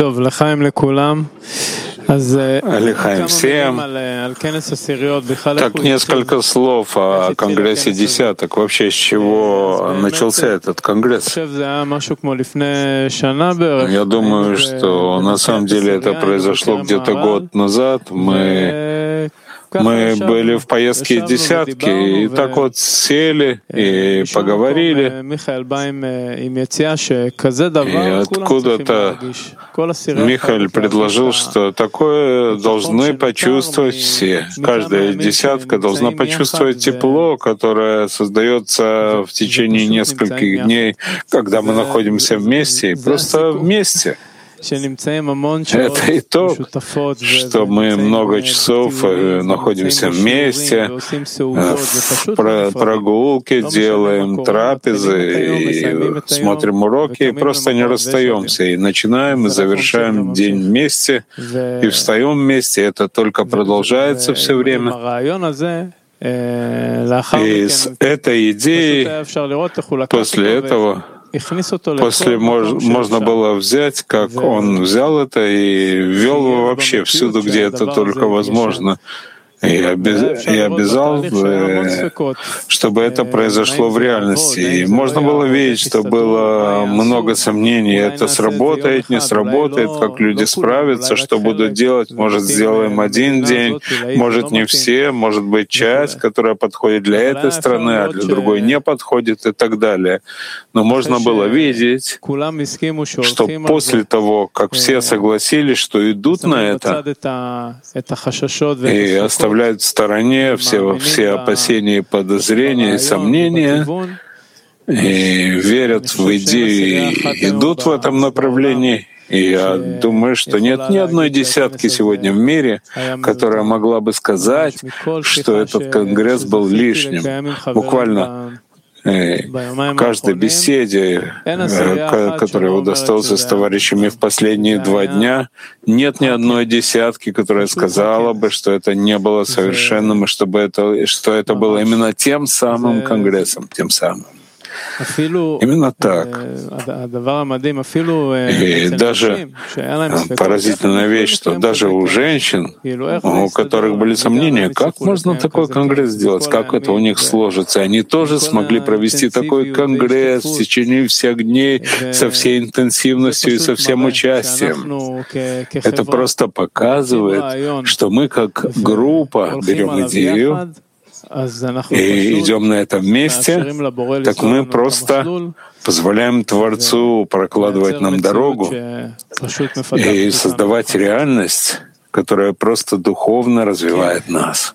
Алихаим всем. Так, несколько слов о Конгрессе десяток. Вообще, с чего начался этот Конгресс? Я думаю, что на самом деле это произошло где-то год назад. Мы были в поездке десятки, и так вот сели и поговорили. И откуда-то Михаил предложил, что такое должны почувствовать все. Каждая десятка должна почувствовать тепло, которое создается в течение нескольких дней, когда мы находимся вместе, и просто вместе. Это и то, что мы много часов находимся вместе, в прогулке делаем трапезы, и смотрим уроки, и просто не расстаемся. И начинаем, и завершаем день вместе, и встаем вместе. Это только продолжается все время. И с этой идеей после этого можно было взять, как он взял это и ввел его вообще всюду, где это только возможно. И обязал, чтобы это произошло в реальности. И можно было видеть, что было много сомнений. Это сработает, не сработает, как люди справятся, что будут делать. Может, сделаем один день, может, не все, может быть, часть, которая подходит для этой страны, а для другой не подходит и так далее. Но можно было видеть, что после того, как все согласились, что идут на это, и оставляют в стороне все опасения и подозрения и сомнения, и верят в идею и идут в этом направлении. И я думаю, что нет ни одной десятки сегодня в мире, которая могла бы сказать, что этот конгресс был лишним. Буквально в каждой беседе, которая удостоился с товарищами в последние 2 дня, нет ни одной десятки, которая сказала бы, что это не было совершенным, и что это было именно тем самым конгрессом, тем самым. Именно так. И даже поразительная вещь, что даже у женщин, у которых были сомнения, как можно такой конгресс сделать, как это у них сложится, они тоже смогли провести такой конгресс в течение всех дней со всей интенсивностью и со всем участием. Это просто показывает, что мы как группа берем идею, и идем на этом месте, так мы просто позволяем Творцу прокладывать нам дорогу и создавать реальность, которая просто духовно развивает нас.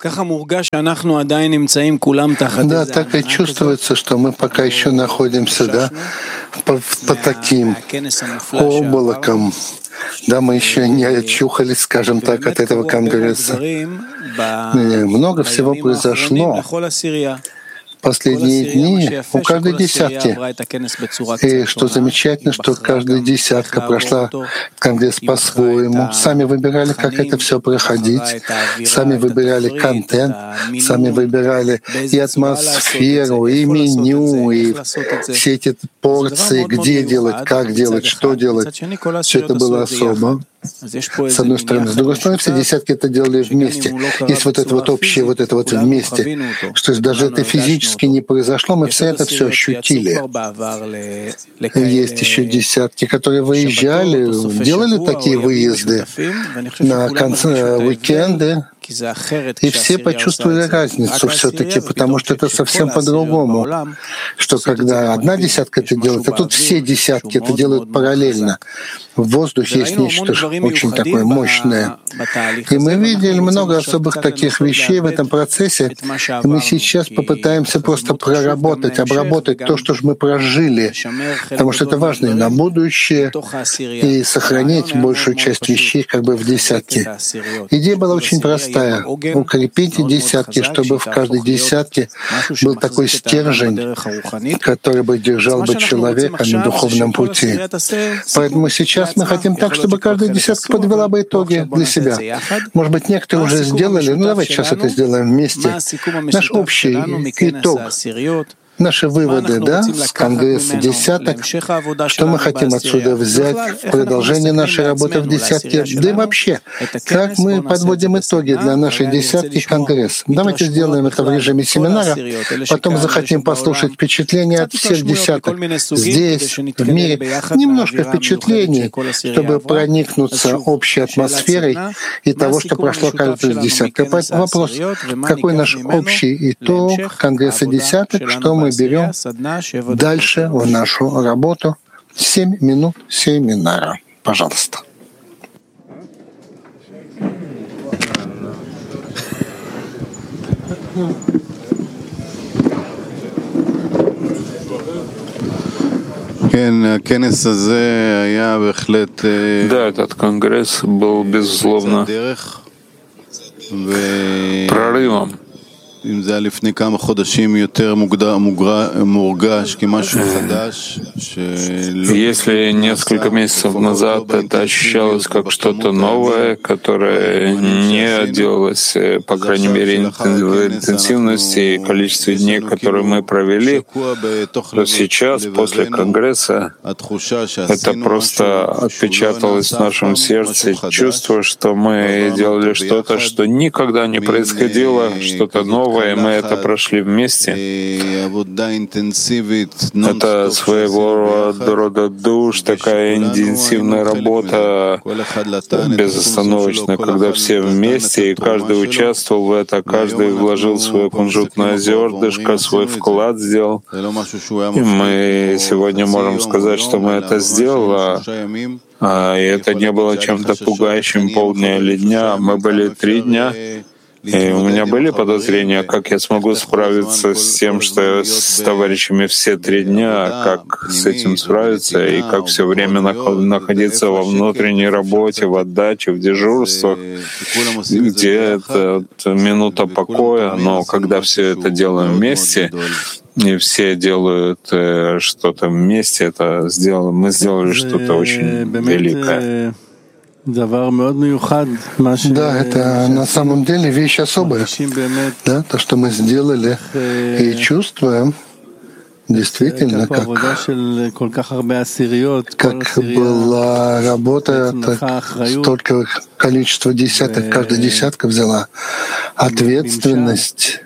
Да, так и чувствуется, что мы пока еще находимся под таким облаком. Да, мы еще не очухались, скажем так, от этого конгресса. Много всего произошло в последние дни у каждой десятки. И что замечательно, что каждая десятка прошла конгресс по-своему. Сами выбирали, как это все проходить. Сами выбирали контент, сами выбирали и атмосферу, и меню, и все эти порции, где делать, как делать, что делать. Все это было особо. С одной стороны. С другой стороны, все десятки это делали вместе. Есть вот это вот общее, вот это вот вместе. Что даже это физически не произошло, мы все это все ощутили. Есть еще десятки, которые выезжали, делали такие выезды на уикенды, и все почувствовали разницу все-таки, потому что это совсем по-другому. Что когда одна десятка это делает, а тут все десятки это делают параллельно. В воздухе есть нечто очень такое мощное. И мы видели много особых таких вещей в этом процессе, и мы сейчас попытаемся просто проработать, обработать то, что же мы прожили, потому что это важно и на будущее, и сохранить большую часть вещей как бы в десятке. Идея была очень простая. Укрепите десятки, чтобы в каждой десятке был такой стержень, который бы держал бы человека на духовном пути. Поэтому сейчас мы хотим так, чтобы каждая десятка подвела бы итоги для себя. Может быть, некоторые уже сделали, давайте сейчас это сделаем вместе. Наш общий итог. наши выводы, да, с Конгресса десяток, что мы хотим отсюда взять в продолжение нашей работы в десятке, да и вообще, как мы подводим итоги для нашей десятки Конгресса. Давайте сделаем это в режиме семинара, потом захотим послушать впечатления от всех десяток здесь, в мире, немножко впечатлений, чтобы проникнуться общей атмосферой и того, что прошло каждая десятка. Поэтому вопрос, какой наш общий итог Конгресса десяток, что мы берем дальше в нашу работу? 7 минут семинара. Пожалуйста. Да, этот конгресс был, безусловно, прорывом. Если несколько месяцев назад это ощущалось как что-то новое, которое не делалось, по крайней мере, в интенсивности и количестве дней, которые мы провели, то сейчас, после Конгресса, это просто отпечаталось в нашем сердце, чувство, что мы делали что-то, что никогда не происходило, что-то новое, и мы это прошли вместе. Это своего рода душ, такая интенсивная работа, безостановочно, когда все вместе, и каждый участвовал в это, каждый вложил свое кунжутное зернышко, свой вклад сделал. И мы сегодня можем сказать, что мы это сделали, и это не было чем-то пугающим полдня или дня. Мы были 3 дня. И у меня были подозрения, как я смогу справиться с тем, что я с товарищами все 3 дня, как с этим справиться, и как все время находиться во внутренней работе, в отдаче, в дежурствах, где это минута покоя, но когда все это делаем вместе, и все делают что-то вместе, мы сделали что-то очень великое. Да, это на самом деле вещь особая. Да, то, что мы сделали и чувствуем, действительно, как была работа, так столько количества десяток, каждая десятка взяла ответственность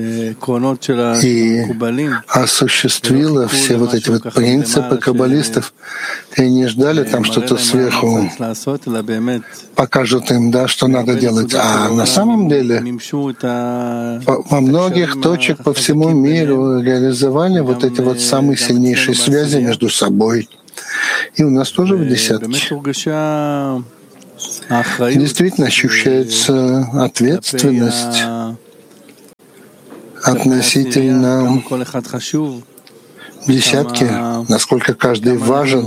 и осуществила все вот эти вот принципы каббалистов, и не ждали там что-то сверху, покажут им, да, что надо делать. А на самом деле во многих точках по всему миру реализовали вот эти вот самые сильнейшие связи между собой. И у нас тоже в десятке действительно ощущается ответственность относительно десятки, насколько каждый важен,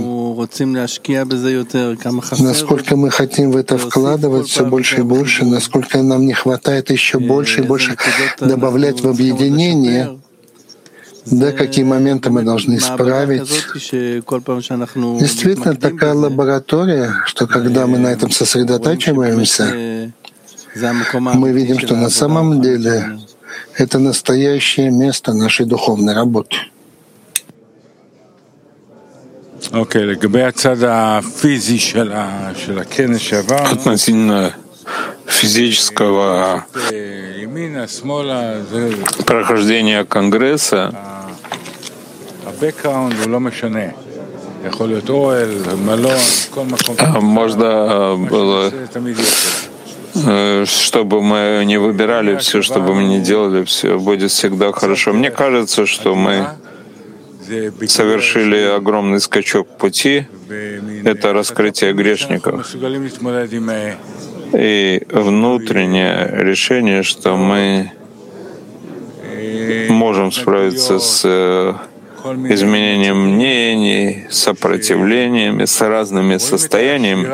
насколько мы хотим в это вкладывать все больше и больше, насколько нам не хватает еще больше и больше добавлять в объединение, да, какие моменты мы должны исправить. Действительно, такая лаборатория, что когда мы на этом сосредотачиваемся, мы видим, что на самом деле это настоящее место нашей духовной работы. Относительно физического прохождения Конгресса, можно было, чтобы мы не выбирали все, чтобы мы не делали, все будет всегда хорошо. Мне кажется, что мы совершили огромный скачок пути. Это раскрытие грешников. И внутреннее решение, что мы можем справиться с изменением мнений, сопротивлениями, с разными состояниями.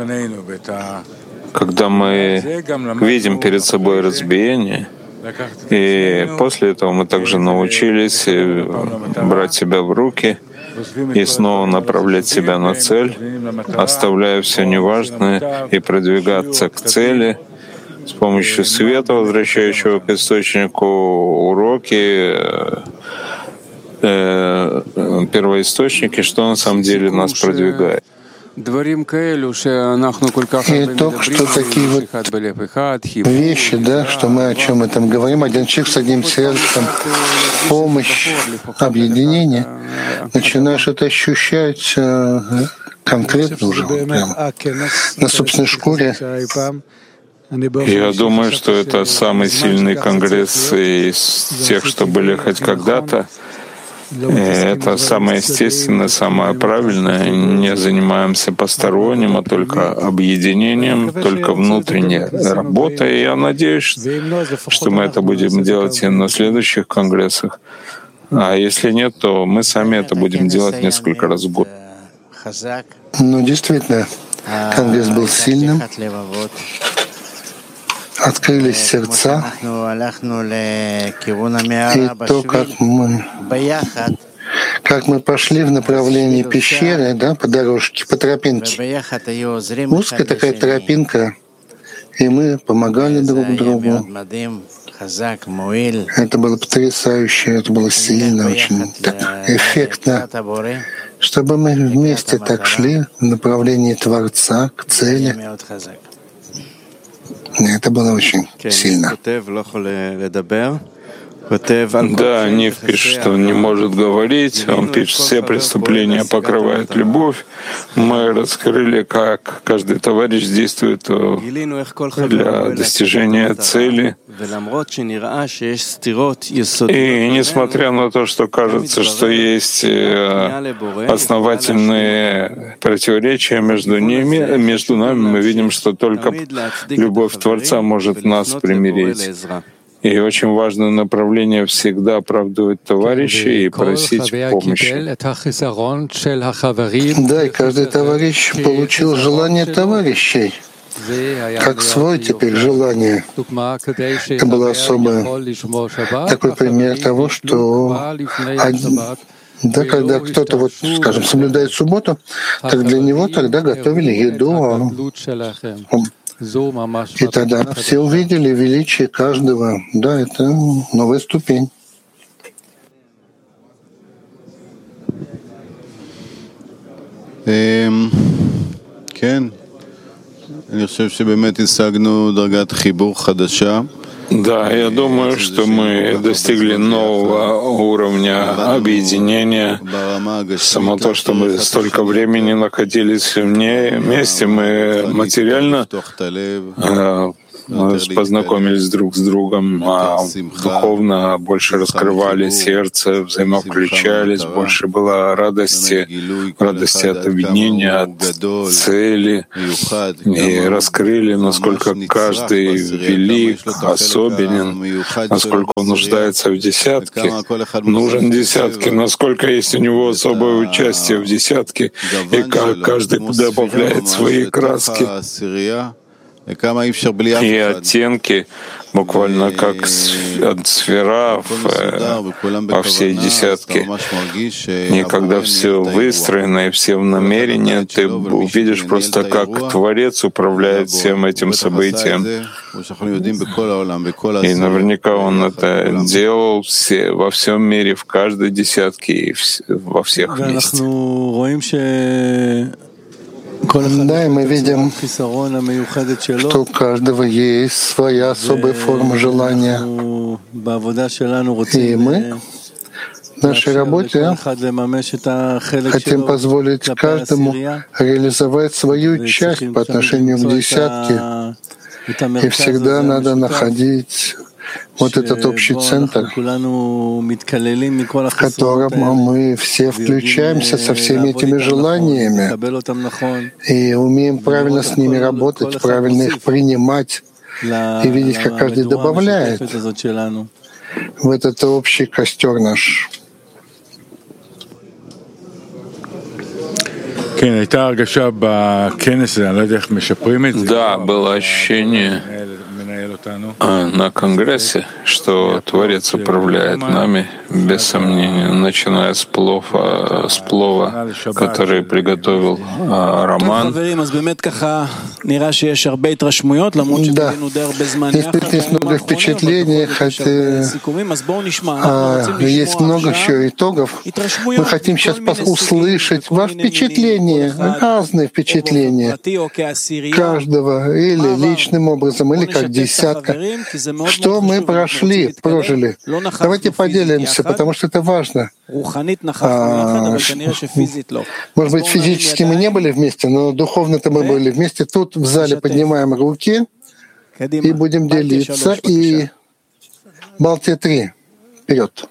Когда мы видим перед собой разбиение, и после этого мы также научились брать себя в руки и снова направлять себя на цель, оставляя все неважное и продвигаться к цели с помощью света, возвращающего к источнику уроки, первоисточники, что на самом деле нас продвигает. И то, что такие вот вещи, да, что мы о чем этом говорим, один человек с одним сердцем, помощь, объединение, начинаешь это ощущать конкретно уже, прямо на собственной шкуре. Я думаю, что это самый сильный конгресс из тех, что были хоть когда-то. Это самое естественное, самое правильное. Не занимаемся посторонним, а только объединением, только внутренней работой. И я надеюсь, что мы это будем делать и на следующих конгрессах. А если нет, то мы сами это будем делать несколько раз в год. Ну, действительно, конгресс был сильным. Открылись сердца, и то, как мы пошли в направлении пещеры, да, по дорожке, по тропинке. Узкая такая тропинка, и мы помогали друг другу. Это было потрясающе, это было сильно, очень так эффектно, чтобы мы вместе так шли в направлении Творца, к цели. Это было очень сильно. Да, Нив пишет, что он не может говорить, он пишет, все преступления покрывает любовь. Мы раскрыли, как каждый товарищ действует для достижения цели. И несмотря на то, что кажется, что есть основательные противоречия между нами, мы видим, что только любовь Творца может нас примирить. И очень важное направление всегда оправдывать товарищей и просить помощи. Да, и каждый товарищ получил желание товарищей, как свое теперь желание. Это было особое такой пример того, что да, когда кто-то, вот, скажем, соблюдает субботу, так для него тогда готовили еду. И тогда все увидели величие каждого. Да, это новая ступень. Да, я думаю, что мы достигли нового уровня объединения. Само то, что мы столько времени находились вместе, мы материально познакомились друг с другом, а духовно больше раскрывали сердце, взаимовключались, больше было радости от объединения, от цели, и раскрыли, насколько каждый велик, особенен, насколько он нуждается в десятке, нужен десятке, насколько есть у него особое участие в десятке, и как каждый добавляет свои краски и оттенки, буквально как сфера во всей десятке. И когда все выстроено и все в намерении, ты увидишь просто, как Творец управляет всем этим событием. И наверняка он это делал во всем мире, в каждой десятке и во всех вместе. Да, и мы видим, что у каждого есть своя особая форма желания. И мы в нашей работе хотим позволить каждому реализовать свою часть по отношению к десятке. И всегда надо находить вот этот общий центр, в котором мы все включаемся со всеми этими желаниями и умеем правильно с ними работать, правильно их принимать и видеть, как каждый добавляет в этот общий костер наш. Да, было ощущение на Конгрессе, что Творец управляет нами, без сомнения, начиная с плова, который приготовил Роман. Да, есть много впечатлений, хотя есть много еще итогов. Мы хотим сейчас услышать ваши впечатления, разные впечатления каждого, или личным образом, или как десятка. Что мы прожили. Давайте поделимся, потому что это важно. Может быть, физически мы не были вместе, но духовно-то мы были вместе. Тут в зале поднимаем руки и будем делиться. И Балтия 3. Вперед.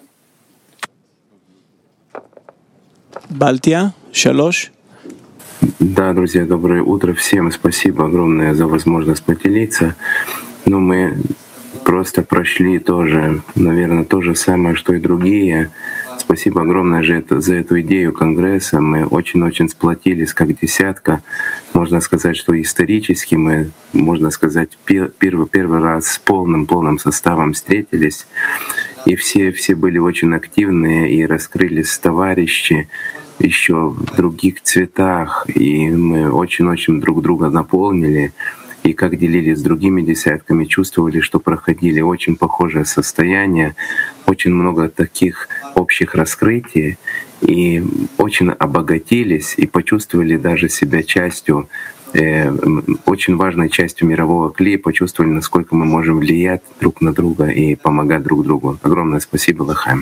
Балтия 3. Да, друзья, доброе утро всем. Спасибо огромное за возможность поделиться. Но мы просто прошли тоже, наверное, то же самое, что и другие. Спасибо огромное за эту идею Конгресса. Мы очень-очень сплотились как десятка. Можно сказать, что исторически мы, можно сказать, первый раз с полным составом встретились. И все были очень активные и раскрылись товарищи еще в других цветах. И мы очень-очень друг друга наполнили. И как делились с другими десятками, чувствовали, что проходили очень похожее состояние, очень много таких общих раскрытий, и очень обогатились, и почувствовали даже себя частью, очень важной частью мирового клея, почувствовали, насколько мы можем влиять друг на друга и помогать друг другу. Огромное спасибо, Лахаим.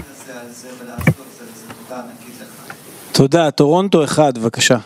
Туда, Торонто 1, бываша.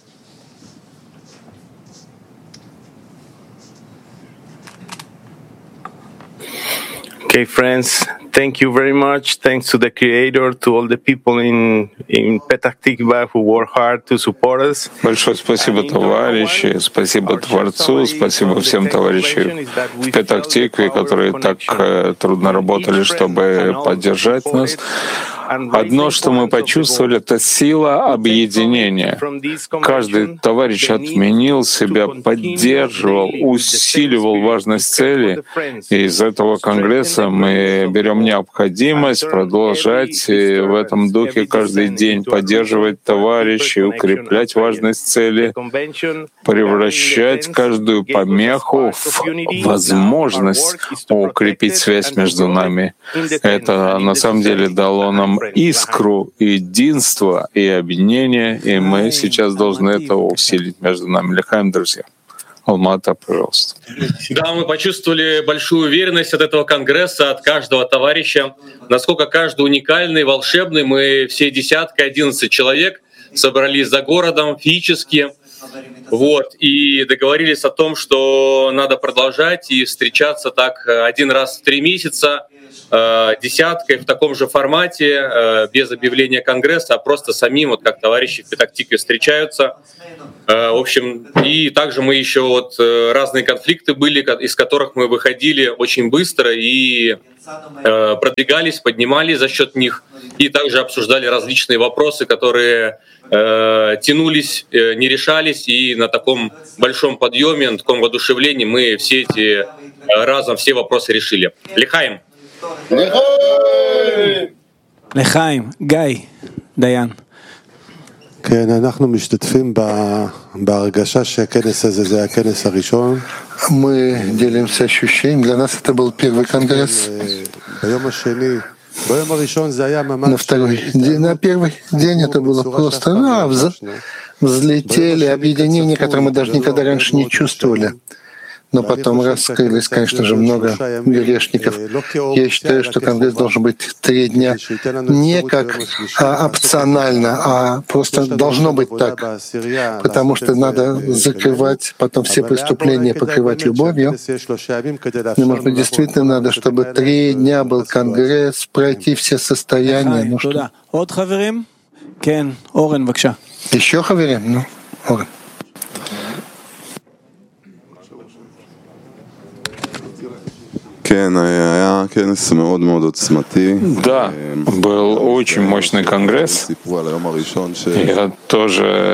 Okay, friends, thank you very much. Thanks to the Creator, to all the people in Petach Tikva who work hard to support us. Большое спасибо, товарищи, спасибо Творцу, спасибо всем товарищам в Петах Тикве, которые так трудно работали, чтобы поддержать нас. Одно, что мы почувствовали, это сила объединения. Каждый товарищ отменил себя, поддерживал, усиливал важность цели. И из этого конгресса мы берем необходимость продолжать в этом духе каждый день поддерживать товарищей, укреплять важность цели, превращать каждую помеху в возможность укрепить связь между нами. Это на самом деле дало нам искру единства и объединения, и мы сейчас должны это усилить между нами. Лихаем, друзья. Алмата, пожалуйста. Да, мы почувствовали большую уверенность от этого конгресса, от каждого товарища, насколько каждый уникальный, волшебный. Мы все 11 человек собрались за городом физически, и договорились о том, что надо продолжать и встречаться так один раз в 3 месяца, десяткой в таком же формате, без объявления конгресса, а просто самим, как товарищи в Петах Тикве встречаются. В общем, и также мы еще разные конфликты были, из которых мы выходили очень быстро и продвигались, поднимались за счет них, и также обсуждали различные вопросы, которые тянулись, не решались, и на таком большом подъеме, на таком воодушевлении мы все вопросы решили. Лихаим! Лехаим, Гай, Даян. Мы делимся ощущением. Для нас это был первый конгресс. На первый день это было просто взлетели объединения, которые мы даже никогда раньше не чувствовали. Но потом раскрылись, конечно же, много грешников. Я считаю, что конгресс должен быть 3 дня не как опционально, а просто должно быть так, потому что надо закрывать потом все преступления, покрывать любовью. И, может быть, действительно надо, чтобы 3 дня был конгресс, пройти все состояния. Еще хаверим? Орен. Да, был очень мощный конгресс. Я тоже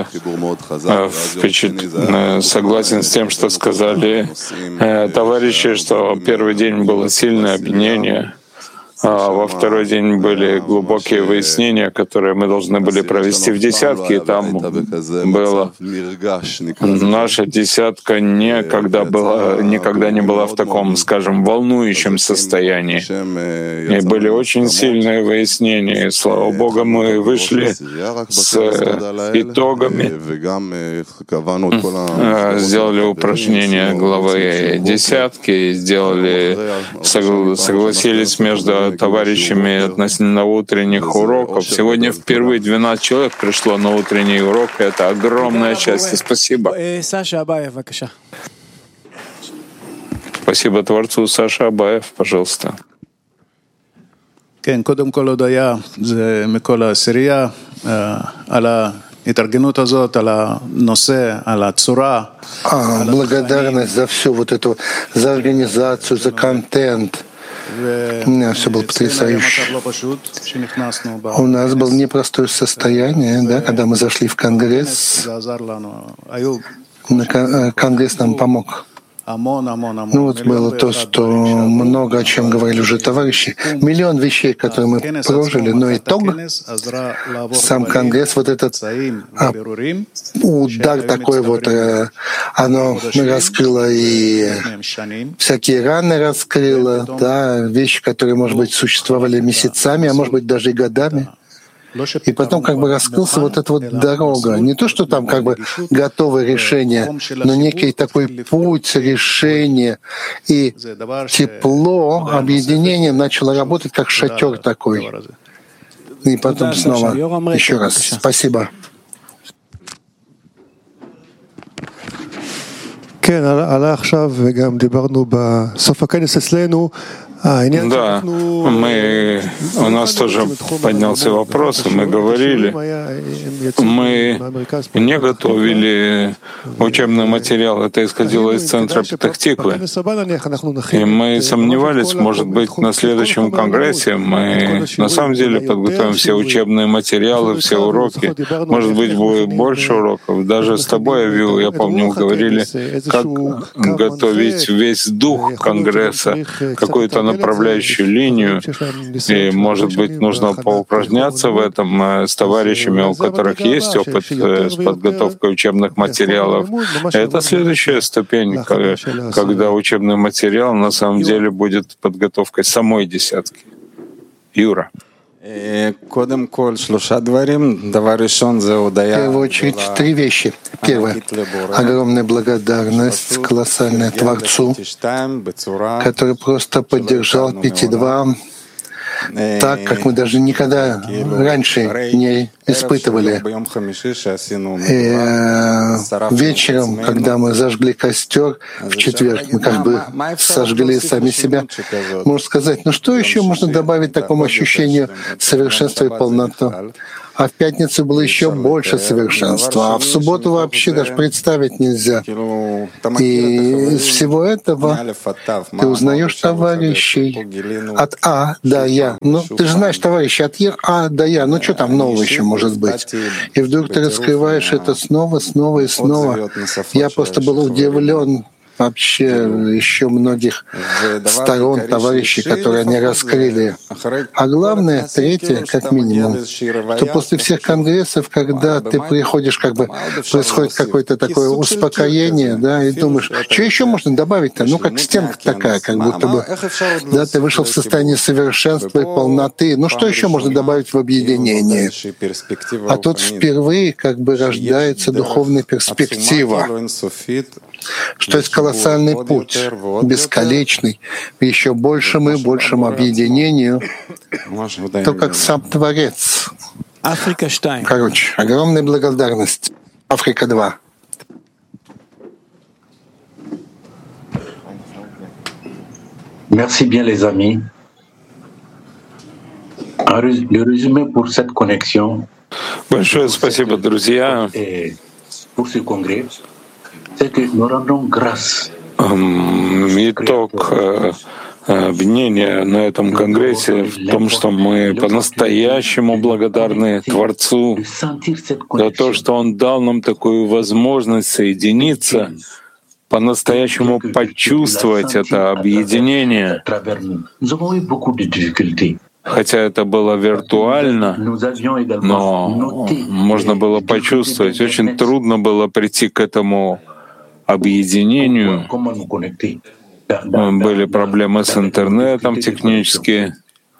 согласен с тем, что сказали товарищи, что первый день было сильное объединение. А во второй день были глубокие выяснения, которые мы должны были провести в десятке, и там было наша десятка никогда не была в таком, скажем, волнующем состоянии. И были очень сильные выяснения. И, слава Богу, мы вышли с итогами, сделали упражнения главы десятки, согласились между товарищами относительно утренних уроков. Сегодня впервые 12 человек пришло на утренний урок. Это огромное счастье. Спасибо. Спасибо Творцу. Саша Абаев, пожалуйста. קודם כל הודיה, זה מכל העשירייה, על ההתארגנות הזאת, על הנושא, על הצורה. Благодарность за всю вот эту, за организацию, за контент. У меня все было потрясающе. У нас было непростое состояние, да, когда мы зашли в Конгресс. Конгресс нам помог. Ну вот было то, что много о чем говорили уже товарищи. Миллион вещей, которые мы прожили, но итог, сам Конгресс, вот этот удар такой вот, оно раскрыло и всякие раны раскрыло, да, вещи, которые, может быть, существовали месяцами, а может быть, даже и годами. И потом как бы раскрылся вот эта вот дорога. Не то, что там как бы готовое решение, но некий такой путь решения. И тепло, объединение начало работать как шатер такой. И потом снова еще раз. Спасибо. Да, у нас тоже поднялся вопрос, и мы говорили, мы не готовили учебный материал, это исходило из центра Петах-Тиквы. И мы сомневались, может быть, на следующем конгрессе мы на самом деле подготовим все учебные материалы, все уроки. Может быть, будет больше уроков. Даже с тобой, Авил, я помню, говорили, как готовить весь дух конгресса, какую-то направляющую линию, и, может быть, нужно поупражняться в этом с товарищами, у которых есть опыт с подготовкой учебных материалов. Это следующая ступень, когда учебный материал на самом деле будет подготовкой самой десятки. Юра. В первую очередь, три вещи. Первое — огромная благодарность колоссальная Творцу, который просто поддержал 5.2 так, как мы даже никогда раньше не испытывали. Вечером, когда мы зажгли костер в четверг, мы как бы сожгли сами себя. Можно сказать, ну что еще можно добавить такому ощущению совершенства и полноты? А в пятницу было еще больше совершенства, а в субботу вообще даже представить нельзя. И из всего этого ты узнаешь товарищей от А до Я. Ну, ты же знаешь товарищей от А до Я. Ну, что там нового еще может быть? И вдруг ты раскрываешь это снова, снова и снова. Я просто был удивлен вообще еще многих сторон товарищей, которые они раскрыли. А главное, третье, как минимум, что после всех конгрессов, когда ты приходишь, как бы происходит какое-то такое успокоение, да, и думаешь, что еще можно добавить-то? Ну, как стенка такая, как будто бы. Да, ты вышел в состояние совершенства и полноты. Ну, что еще можно добавить в объединение? А тут впервые как бы рождается духовная перспектива, что есть колоссальный путь, бесконечный, еще большему и большему объединению, то как сам Творец. Короче, огромная благодарность. Африка 2. Merci bien les amis. Le résumé pour cette connexion. Большое спасибо, друзья. Pour ce congrès. Итог обвинения на этом конгрессе в том, что мы по-настоящему благодарны Творцу за то, что Он дал нам такую возможность соединиться по-настоящему почувствовать это объединение. Хотя это было виртуально, но можно было почувствовать. Очень трудно было прийти к этому объединению. Были проблемы с интернетом технические.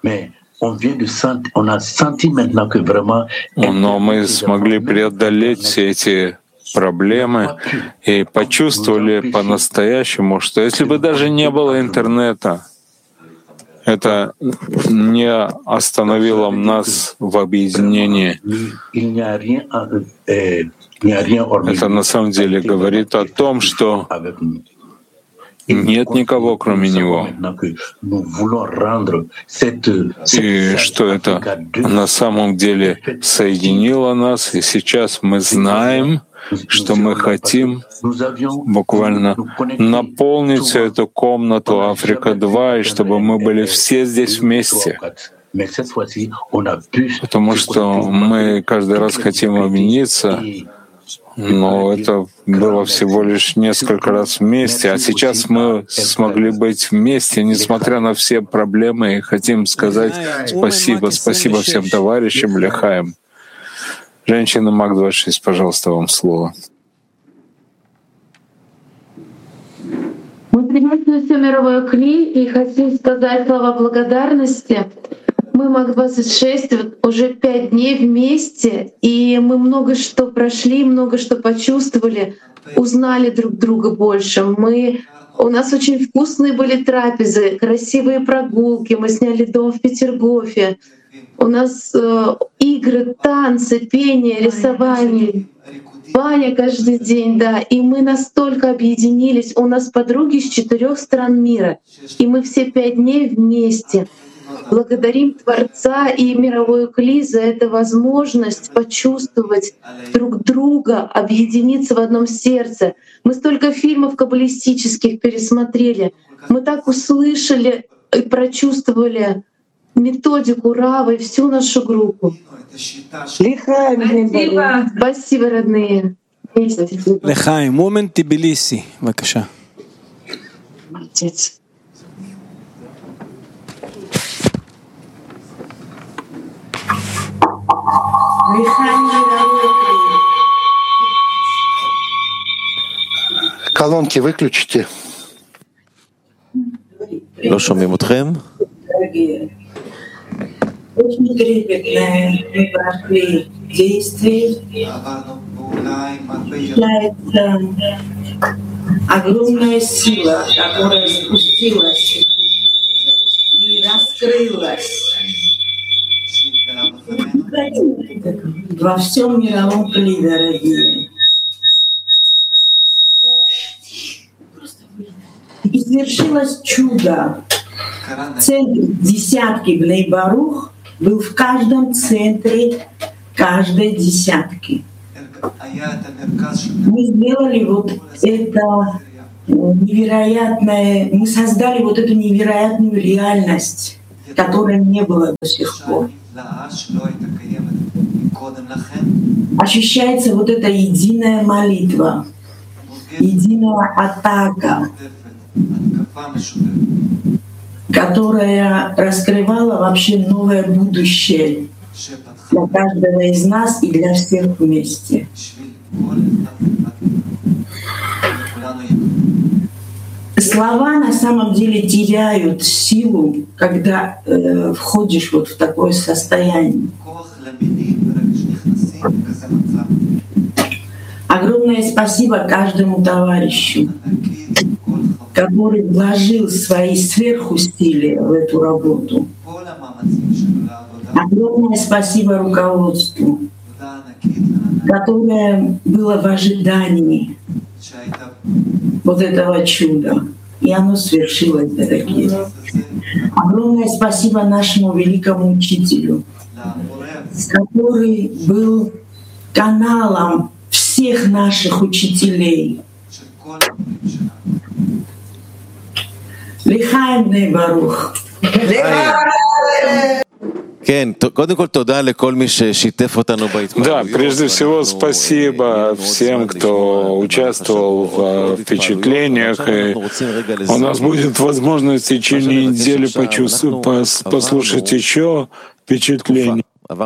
Но мы смогли преодолеть все эти проблемы и почувствовали по-настоящему, что если бы даже не было интернета, это не остановило нас в объединении. Это на самом деле говорит о том, что нет никого, кроме Него. И что это на самом деле соединило нас, и сейчас мы знаем, что мы хотим буквально наполнить всю эту комнату Африка-2, и чтобы мы были все здесь вместе. Потому что мы каждый раз хотим объединиться, но это было всего лишь несколько раз вместе, а сейчас мы смогли быть вместе, несмотря на все проблемы, и хотим сказать спасибо всем товарищам, Лехаим. Женщина МАК-26, пожалуйста, вам слово. Мы приветствуем все мировое Кли и хотим сказать слова благодарности. Мы МАК-26 уже 5 дней вместе, и мы много что прошли, много что почувствовали, узнали друг друга больше. У нас очень вкусные были трапезы, красивые прогулки, мы сняли дом в Петергофе. У нас игры, танцы, пение, рисование, баня каждый день, да. И мы настолько объединились. У нас подруги с 4 стран мира, и мы все 5 дней вместе. Благодарим Творца и мировой Кли за эту возможность почувствовать друг друга, объединиться в одном сердце. Мы столько фильмов каббалистических пересмотрели. Мы так услышали и прочувствовали методику Рава и всю нашу группу. Спасибо. Спасибо, родные. Лехаим, момент Тбилиси, бакаша. Молодец. Колонки выключите. לא שומעים אתכם? Очень трепетное мы прошли действие. Огромная сила, которая спустилась и раскрылась во всем мировом Кли, дорогие. И свершилось чудо. Центр десятки Бней-Барух был в каждом центре каждой десятки. Мы сделали вот это невероятное, мы создали вот эту невероятную реальность, которой не было до сих пор. Ощущается вот эта единая молитва, единая атака, которая раскрывала вообще новое будущее для каждого из нас и для всех вместе. Слова на самом деле теряют силу, когда входишь вот в такое состояние. Огромное спасибо каждому товарищу, который вложил свои сверхусилия в эту работу. Огромное спасибо руководству, которое было в ожидании вот этого чуда. И оно свершилось, дорогие. Огромное спасибо нашему великому учителю, который был каналом всех наших учителей. Лехаим Бней-Барух. Да, прежде всего спасибо всем, кто участвовал в впечатлениях. И у нас будет возможность в течение недели послушать еще впечатлений.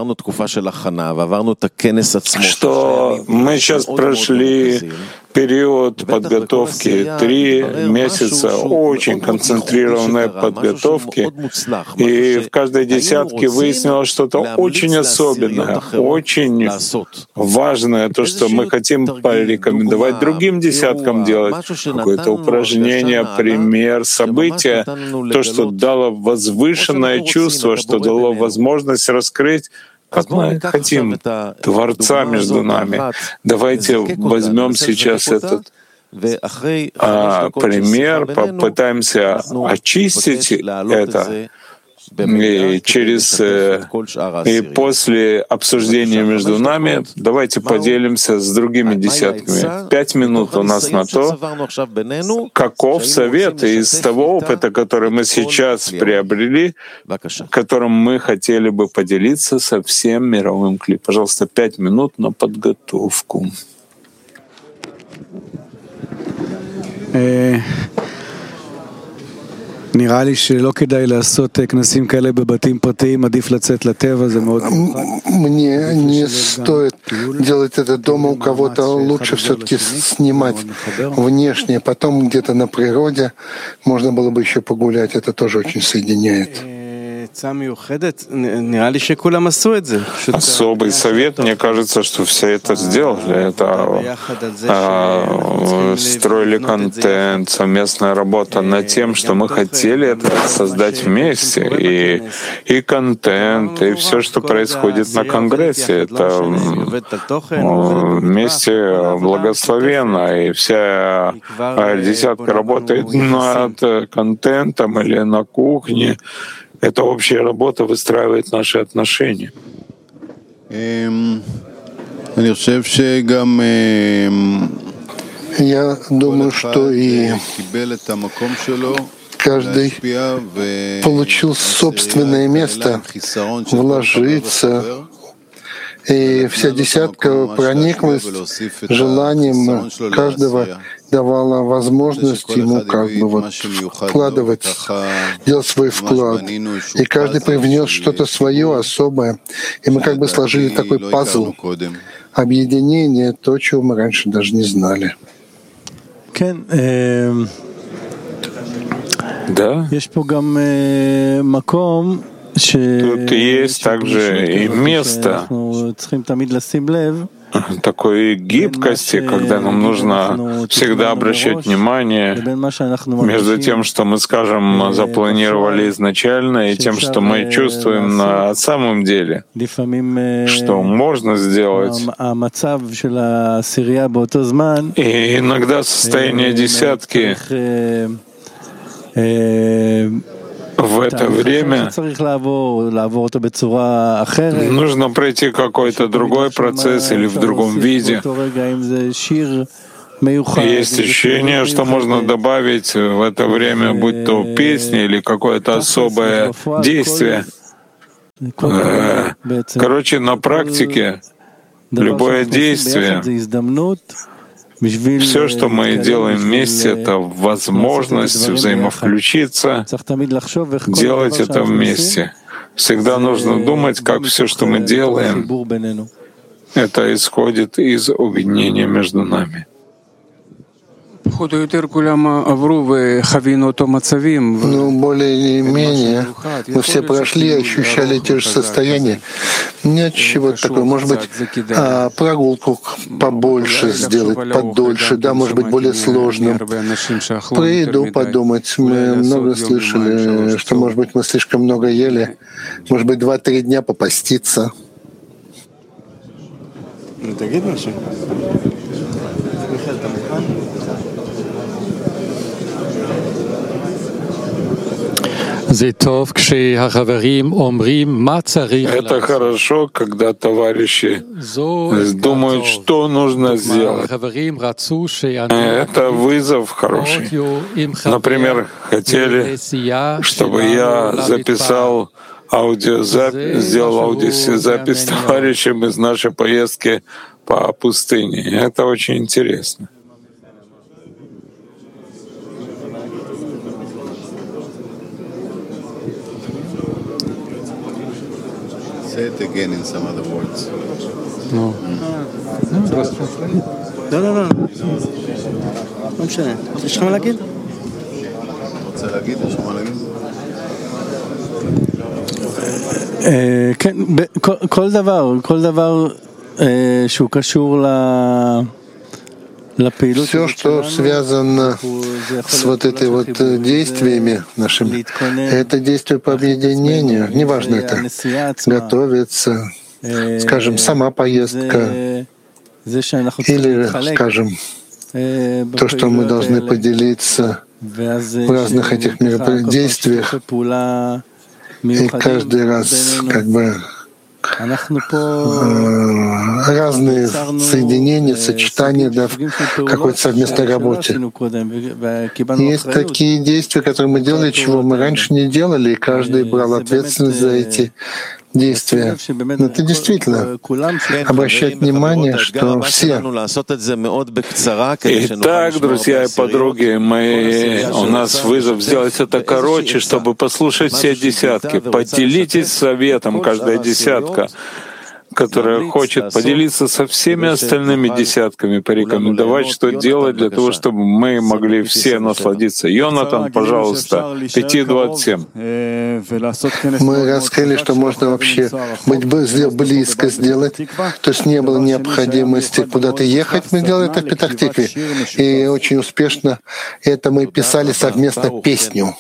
Что мы сейчас прошли период подготовки, 3 месяца очень концентрированной подготовки, и в каждой десятке выяснилось что-то очень особенное, очень важное, то, что мы хотим порекомендовать другим десяткам делать, какое-то упражнение, пример, событие, то, что дало возвышенное чувство, что дало возможность раскрыть, как мы хотим, Творца между нами. Давайте возьмем сейчас этот пример, попытаемся очистить это. И после обсуждения между нами давайте поделимся с другими десятками. 5 минут у нас на то, каков совет из того опыта, который мы сейчас приобрели, которым мы хотели бы поделиться со всем мировым клипом. Пожалуйста, 5 минут на подготовку. נראה לי שלא כדאי לעשות כנסים כאלה בבתים פרטיים, עדיף לצאת לטבע, זה מאוד מיוחד. Мне не стоит делать это дома у кого-то, лучше все-таки снимать внешне, потом где-то на природе можно было бы еще погулять, это тоже очень соединяет. Особый совет, мне кажется, что все это сделали. Это строили контент, совместная работа над тем, что мы хотели это создать вместе. И контент, и все, что происходит на Конгрессе, это вместе благословенно. И вся десятка работает над контентом или на кухне. Эта общая работа выстраивает наши отношения. Я думаю, что и каждый получил собственное место вложиться, и вся десятка прониклась желанием каждого, давала возможность ему как бы вот вкладывать, делать свой вклад. И каждый привнес что-то свое особое. И мы как бы сложили такой пазл, объединение, то, чего мы раньше даже не знали. Да. Тут есть также и место такой гибкости, когда нам нужно всегда обращать внимание между тем, что мы, скажем, запланировали изначально, и тем, что мы чувствуем на самом деле, что можно сделать. И иногда состояние десятки в это время нужно пройти какой-то другой процесс или в другом виде. Есть ощущение, что можно добавить в это время, будь то песня или какое-то особое действие. Короче, на практике любое действие, все, что мы делаем вместе, это возможность взаимовключиться, делать это вместе. Всегда нужно думать, как все, что мы делаем, это исходит из объединения между нами. Ну, более или менее, мы все прошли и ощущали те же состояния. Нет чего-то такого. Может быть, прогулку побольше сделать, подольше, да, может быть, более сложным. Про еду подумать. Мы много слышали, что, может быть, мы слишком много ели. Может быть, 2-3 дня попаститься. Это хорошо, когда товарищи думают, что нужно сделать. Это вызов хороший. Например, хотели, чтобы я записал сделал аудиозапись с товарищем из нашей поездки по пустыне. Это очень интересно. Say it again in some other words. No. לא. לא משנה. יש לך מה להגיד? רוצה להגיד? יש לך מה להגיד? כן, כל דבר שהוא קשור Все, что связано с вот этой вот действиями нашими, это действие по объединению, неважно это, готовиться, скажем, сама поездка, или, скажем, то, что мы должны поделиться в разных этих мероприятиях, и каждый раз как бы разные соединения, сочетания в какой-то совместной работе. Есть такие действия, которые мы делали, чего мы раньше не делали, и каждый брал ответственность за эти действия. Но это действительно обращать внимание, что все. Итак, друзья и подруги, у нас вызов сделать это короче, чтобы послушать все десятки. Поделитесь советом, каждая десятка, которая хочет поделиться со всеми остальными десятками, порекомендовать, что делать для того, чтобы мы могли все насладиться. Йонатан, пожалуйста, 5:27. Мы раскрыли, что можно вообще быть близко сделать, то есть не было необходимости куда-то ехать. Мы делали это в Петах-Тикве, и очень успешно это мы писали совместно песню.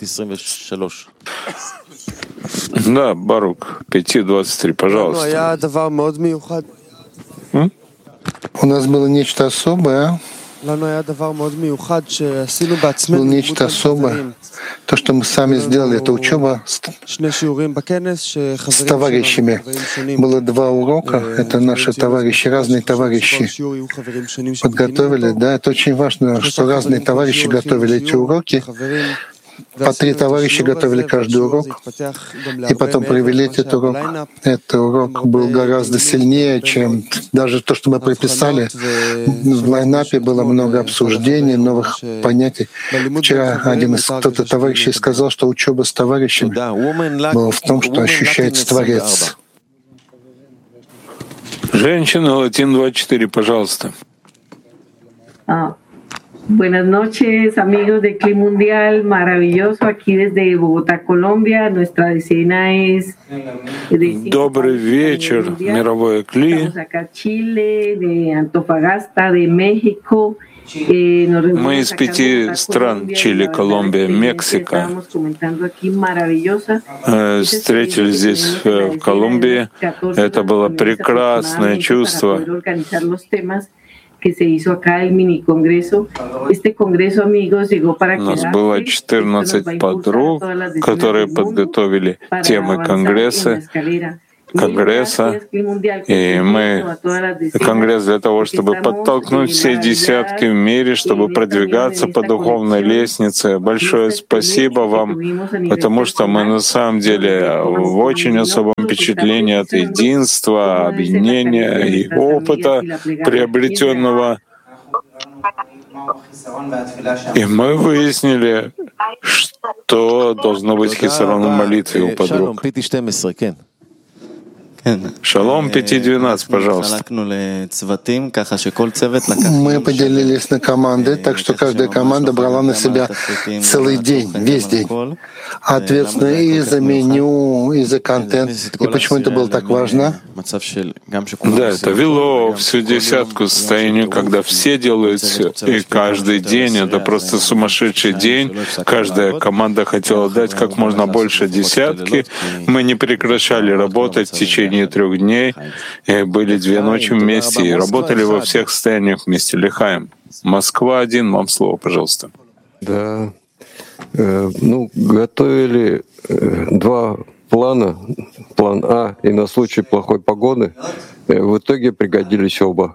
Да, Барук, 5:23, пожалуйста. У нас было нечто особое. Было нечто особое. То, что мы сами сделали, это учеба с товарищами. Было 2 урока, это наши товарищи, разные товарищи подготовили. Да, это очень важно, что разные товарищи готовили эти уроки. По 3 товарища готовили каждый урок, и потом провели этот урок. Этот урок был гораздо сильнее, чем даже то, что мы приписали. В лайнапе было много обсуждений, новых понятий. Вчера один из кто-то товарищей сказал, что учеба с товарищами была в том, что ощущается Творец. Женщина, Латин 24, пожалуйста. Buenas noches, amigos de Clima Mundial, maravilloso aquí desde Bogotá, Colombia. Nuestra decena es Добрый вечер, мировое Кли. Estamos acá en Chile, de Antofagasta, de México. Мы из 5 стран: Чили, Колумбия, Мексика. Встретились здесь, в Колумбии. Это было прекрасное чувство. Que se hizo acá el mini congreso. Este congreso, amigos, llegó para quedarse. У нас было 14 подруг, которые подготовили темы конгресса, и мы конгресс для того, чтобы подтолкнуть все десятки в мире, чтобы продвигаться по духовной лестнице. Большое спасибо вам, потому что мы на самом деле в очень особом впечатлении от единства, объединения и опыта приобретенного. И мы выяснили, что должно быть хисарон в молитве у подруг. Шалом 5:12, пожалуйста. Мы поделились на команды, так что каждая команда брала на себя целый день, весь день. Ответственно и за меню, и за контент. И почему это было так важно? Да, это вело всю десятку к состоянию, когда все делают все. И каждый день, это просто сумасшедший день. Каждая команда хотела дать как можно больше десятки. Мы не прекращали работать в течение 3 дней, и были 2 ночи вместе, и работали во всех состояниях вместе. Лихаем. Москва 1, вам слово, пожалуйста. Да. Готовили 2 плана, план А и на случай плохой погоды. В итоге пригодились оба.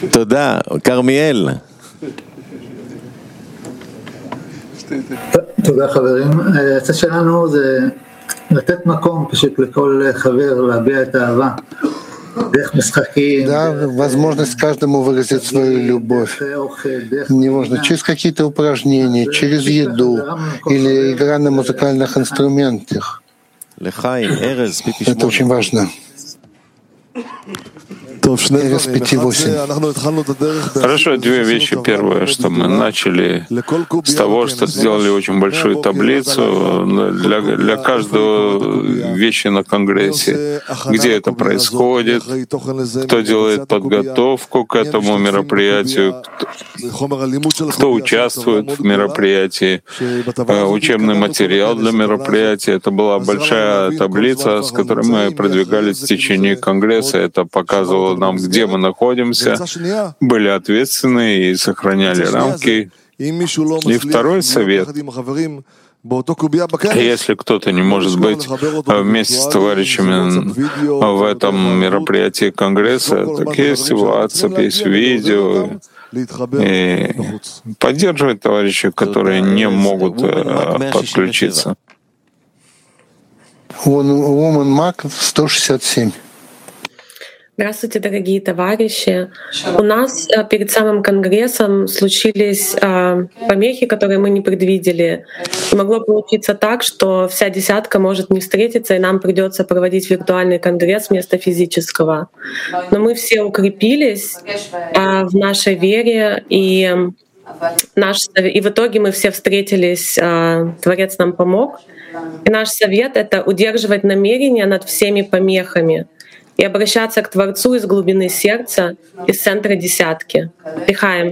תודה, כרמיאל. תודה חברים. הצד שלנו זה לתת מקום пишет לכל חבר להביע את האהבה. Да, возможность каждому выразить свою любовь. Неважно, через какие-то упражнения, через еду или игра на музыкальных инструментах. Это очень важно. Хорошо, две вещи. Первое, что мы начали с того, что сделали очень большую таблицу для каждого вещи на Конгрессе, где это происходит, кто делает подготовку к этому мероприятию, кто участвует в мероприятии, учебный материал для мероприятия. Это была большая таблица, с которой мы продвигались в течение Конгресса. Это показывало нам, где мы находимся, были ответственны и сохраняли рамки. И второй совет. Если кто-то не может быть вместе с товарищами в этом мероприятии Конгресса, так есть WhatsApp, есть видео, и поддерживать товарищей, которые не могут подключиться. Woman Mac 167. Здравствуйте, дорогие товарищи. У нас перед самым Конгрессом случились помехи, которые мы не предвидели. И могло получиться так, что вся десятка может не встретиться, и нам придется проводить виртуальный Конгресс вместо физического. Но мы все укрепились в нашей вере, и в итоге мы все встретились, Творец нам помог. И наш совет — это удерживать намерение над всеми помехами и обращаться к Творцу из глубины сердца, из центра десятки. Лихаим.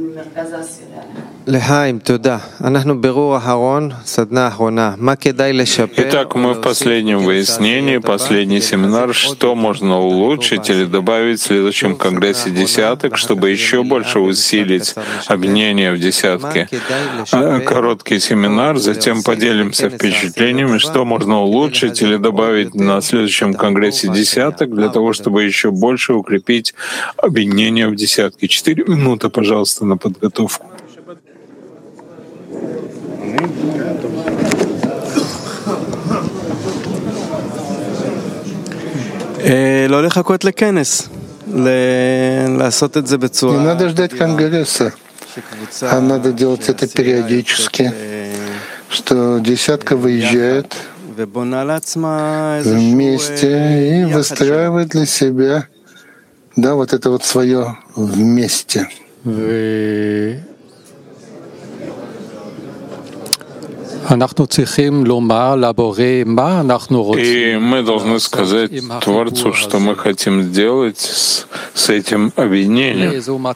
Лихаим, туда. Итак, мы в последнем выяснении, последний семинар, что можно улучшить или добавить в следующем Конгрессе десяток, чтобы еще больше усилить объединение в десятке. Короткий семинар, затем поделимся впечатлениями, что можно улучшить или добавить на следующем Конгрессе десяток, для того, чтобы еще больше укрепить объединение в десятке. 4 минуты, пожалуйста, на подготовку. Не надо ждать Конгресса, а надо делать это периодически, что десятка выезжает вместе и выстраивает для себя, да, вот это вот свое вместе. И мы должны сказать Творцу, что мы хотим сделать с этим объединением.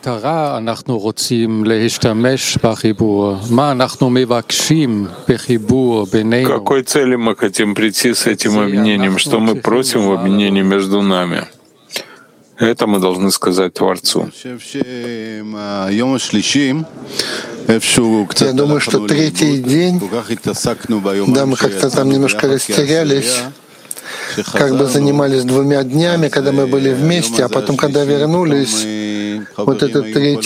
Какой цели мы хотим прийти с этим объединением? Что мы просим в объединении между нами? Это мы должны сказать Творцу. Я думаю, что третий день, да, мы как-то там немножко растерялись, как бы занимались 2 днями, когда мы были вместе, а потом, когда вернулись, вот этот третий